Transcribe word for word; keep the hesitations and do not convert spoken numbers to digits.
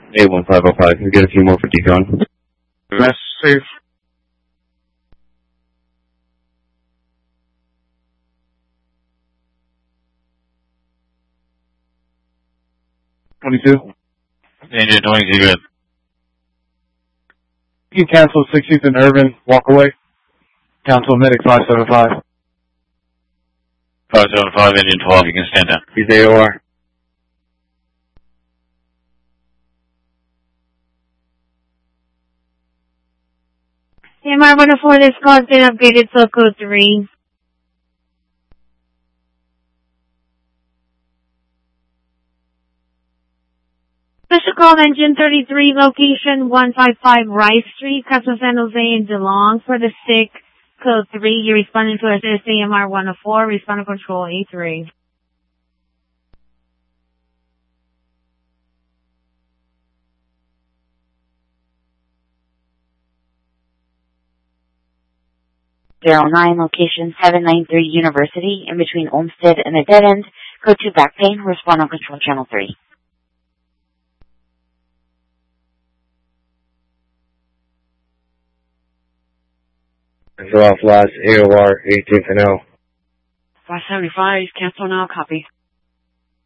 eight one five oh five. Can we get a few more for decon? That's safe. twenty-two. Engine twenty-two, good. You can cancel sixteenth and Irvin, walk away. Council medic five seven five. five seven five, engine twelve, you can stand down. He's A O R. A M R one oh four, this call has been upgraded to code three. Special call engine thirty-three, location one five five Rice Street, Casa San Jose in DeLong. For the sick, code three. You're responding to assist A M R one oh four, respond to control A three. zero nine, location seven nine three University, in between Olmsted and a dead end. Code two, back pain, respond on control channel three. Control off last A O R eighteenth and L. five seventy-five, cancel now, copy.